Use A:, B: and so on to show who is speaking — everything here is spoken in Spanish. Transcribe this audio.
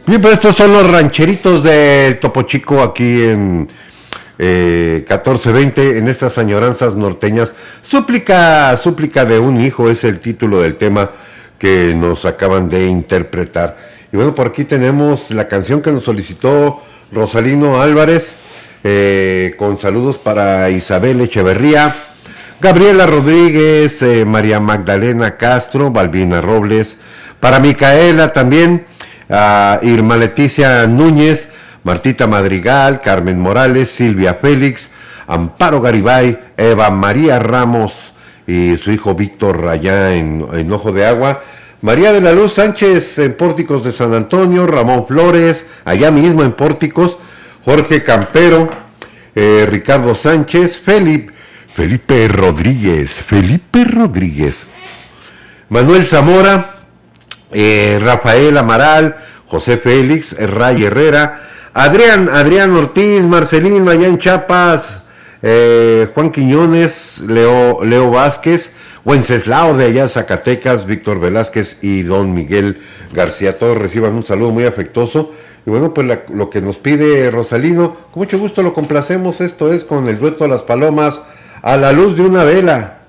A: Bien, pues estos son los rancheritos del Topo Chico aquí en 1420, en estas añoranzas norteñas. Súplica de un hijo es el título del tema que nos acaban de interpretar. Y bueno, por aquí tenemos la canción que nos solicitó Rosalino Álvarez, con saludos para Isabel Echeverría, Gabriela Rodríguez, María Magdalena Castro, Balbina Robles, para Micaela también, Irma Leticia Núñez, Martita Madrigal, Carmen Morales, Silvia Félix, Amparo Garibay, Eva María Ramos y su hijo Víctor allá en Ojo de Agua, María de la Luz Sánchez en Pórticos de San Antonio, Ramón Flores allá mismo en Pórticos, Jorge Campero, Ricardo Sánchez, Felipe Rodríguez, Manuel Zamora, Rafael Amaral, José Félix, Ray Herrera, Adrián Ortiz, Marcelino allá en Chiapas, Juan Quiñones, Leo Vázquez, Wenceslao de allá Zacatecas, Víctor Velázquez y don Miguel García. Todos reciban un saludo muy afectuoso. Y bueno, pues lo que nos pide Rosalino, con mucho gusto lo complacemos. Esto es con el dueto Las Palomas, A la luz de una vela.